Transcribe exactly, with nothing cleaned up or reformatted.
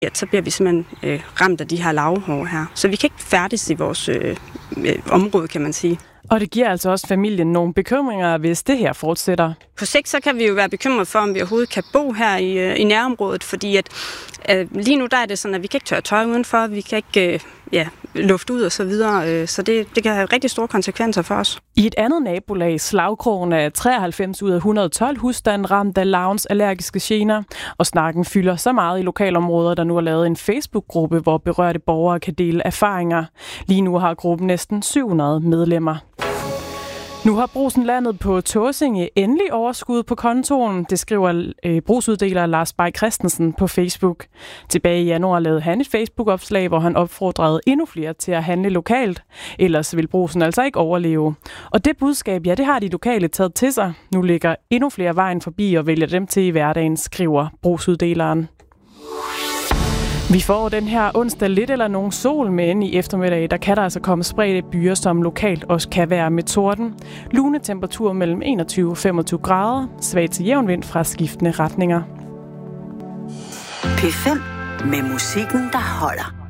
Ja, så bliver vi simpelthen øh, ramt af de her lavhår her. Så vi kan ikke færdes i vores øh, øh, område, kan man sige. Og det giver altså også familien nogle bekymringer, hvis det her fortsætter. På sigt så kan vi jo være bekymret for, om vi overhovedet kan bo her i, øh, i nærområdet, fordi at, øh, lige nu der er det sådan, at vi kan ikke tørre tøj udenfor, vi kan ikke øh, ja, lufte ud og så videre, øh, så det, det kan have rigtig store konsekvenser for os. I et andet nabolag, Slagkrogen, er treoghalvfems ud af et hundrede og tolv husstande ramt af larvens allergiske gener, og snakken fylder så meget i lokalområder, der nu har lavet en Facebook-gruppe, hvor berørte borgere kan dele erfaringer. Lige nu har gruppen næsten syv hundrede medlemmer. Nu har Brugsen landet på Tåsinge endelig overskud på kontoen, det skriver øh, brugsuddeler Lars Bay Christensen på Facebook. Tilbage i januar lavede han et Facebook-opslag, hvor han opfordrede endnu flere til at handle lokalt. Ellers vil Brugsen altså ikke overleve. Og det budskab, ja, det har de lokale taget til sig. Nu ligger endnu flere vejen forbi og vælger dem til i hverdagen, skriver brugsuddeleren. Vi får den her onsdag lidt eller nogen sol, men i eftermiddag, der kan der altså komme spredte byer, som lokalt også kan være med torden. Lune temperatur mellem enogtyve og femogtyve grader, svag til jævn vind fra skiftende retninger. P fem med musikken, der holder.